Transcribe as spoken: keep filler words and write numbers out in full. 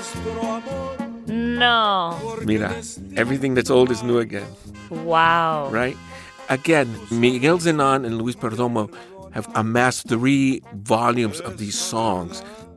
No. Mira, everything that's old is new again. Wow. Right? Again, Miguel Zenon and Luis Perdomo have amassed three volumes of these songs.